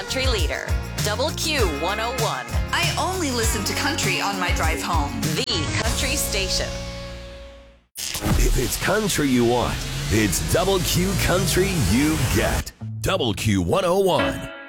country leader, Double Q 101. I only listen to country on my drive home. The country station. If it's country you want, it's Double Q Country you get. Double Q 101.